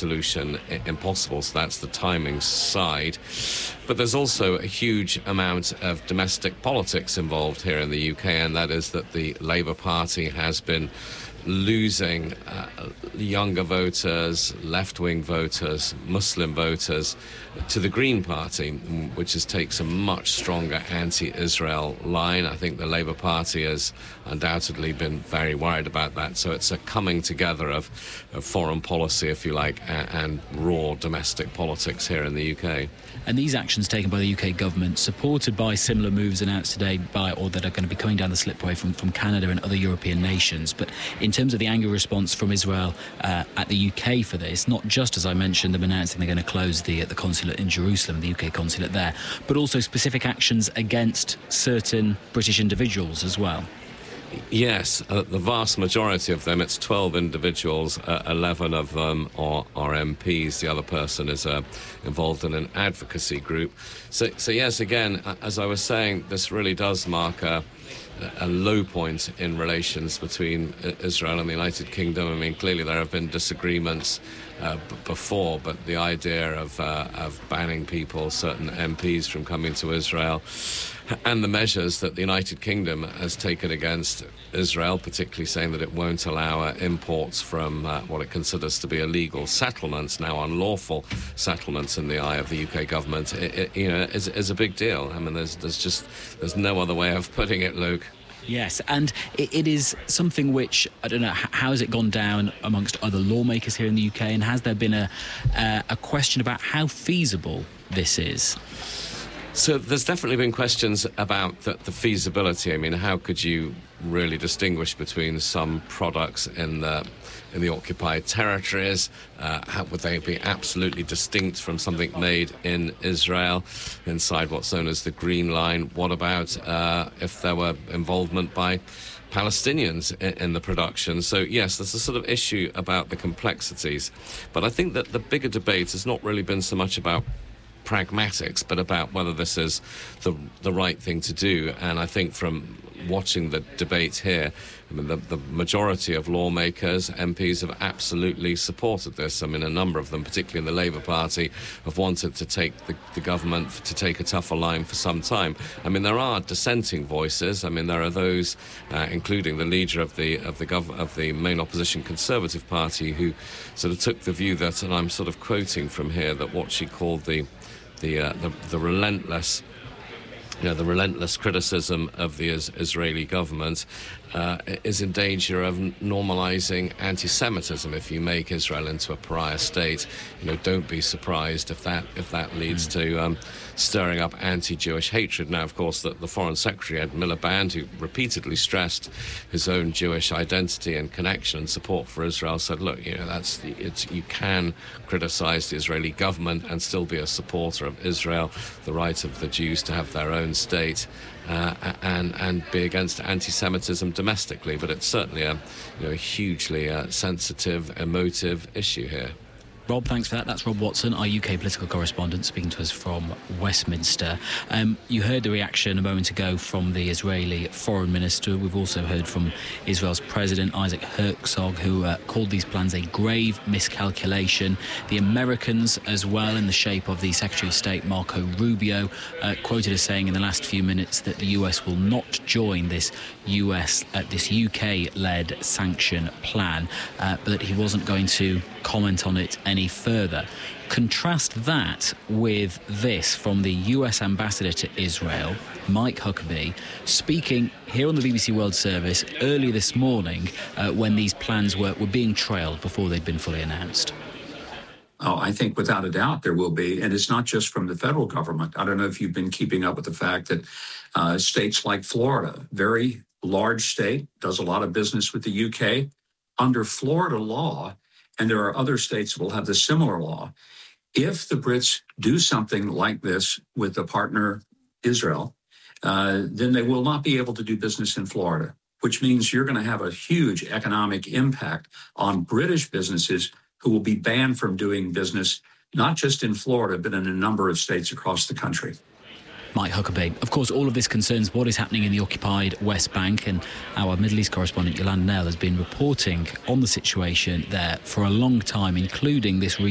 solution impossible. So that's the timing side. But there's also a huge amount of domestic politics involved here in the UK, and that is that the Labour Party has been losing younger voters, left-wing voters, Muslim voters to the Green Party, which takes a much stronger anti-Israel line. I think the Labour Party has undoubtedly been very worried about that. So it's a coming together of foreign policy, if you like, and raw domestic politics here in the UK. And these actions taken by the UK government, supported by similar moves announced today or that are going to be coming down the slipway from Canada and other European nations. But in terms of the angry response from Israel at the UK for this, not just, as I mentioned, them announcing they're going to close the consulate in Jerusalem, the UK consulate there, but also specific actions against certain British individuals as well. Yes, the vast majority of them, it's 12 individuals, 11 of them are MPs. The other person is involved in an advocacy group. So yes, again, as I was saying, this really does mark a low point in relations between Israel and the United Kingdom. I mean, clearly there have been disagreements before, but the idea of banning people, certain MPs from coming to Israel, and the measures that the United Kingdom has taken against Israel, particularly saying that it won't allow imports from what it considers to be illegal settlements, now unlawful settlements in the eye of the UK government, is a big deal. I mean, there's no other way of putting it, Luke. Yes, and it is something which, I don't know, how has it gone down amongst other lawmakers here in the UK, and has there been a question about how feasible this is? So there's definitely been questions about the feasibility. I mean, how could you really distinguish between some products in the occupied territories? How would they be absolutely distinct from something made in Israel inside what's known as the Green Line? What about if there were involvement by Palestinians in the production? So yes, there's a sort of issue about the complexities. But I think that the bigger debate has not really been so much about pragmatics, but about whether this is the right thing to do. And I think from watching the debate here, I mean, the majority of lawmakers, MPs, have absolutely supported this. I mean, a number of them, particularly in the Labour Party, have wanted to take the government to take a tougher line for some time. I mean, there are dissenting voices. I mean, there are those, including the leader of the main opposition Conservative Party, who sort of took the view that, and I'm sort of quoting from here, that what she called the relentless, the relentless criticism of the Israeli government is in danger of normalising anti-Semitism. If you make Israel into a pariah state, don't be surprised if that leads to stirring up anti-Jewish hatred. Now, of course, the Foreign Secretary, Ed Miliband, who repeatedly stressed his own Jewish identity and connection and support for Israel, said, look, you can criticise the Israeli government and still be a supporter of Israel, the right of the Jews to have their own state, and be against anti-Semitism domestically. But it's certainly a hugely sensitive, emotive issue here. Rob, thanks for that. That's Rob Watson, our UK political correspondent, speaking to us from Westminster. You heard the reaction a moment ago from the Israeli foreign minister. We've also heard from Israel's president, Isaac Herzog, who called these plans a grave miscalculation. The Americans, as well, in the shape of the Secretary of State, Marco Rubio, quoted as saying in the last few minutes that the US will not join this UK-led sanction plan, but that he wasn't going to comment on it any further. Contrast that with this from the US ambassador to Israel, Mike Huckabee, speaking here on the BBC World Service early this morning when these plans were being trailed before they'd been fully announced. Oh, I think without a doubt there will be. And it's not just from the federal government. I don't know if you've been keeping up with the fact that states like Florida, very large state, does a lot of business with the UK. Under Florida law, and there are other states that will have the similar law, if the Brits do something like this with the partner Israel, then they will not be able to do business in Florida, which means you're going to have a huge economic impact on British businesses who will be banned from doing business, not just in Florida, but in a number of states across the country. Mike Huckabee. Of course, all of this concerns what is happening in the occupied West Bank, and our Middle East correspondent Yolanda Nell has been reporting on the situation there for a long time, including this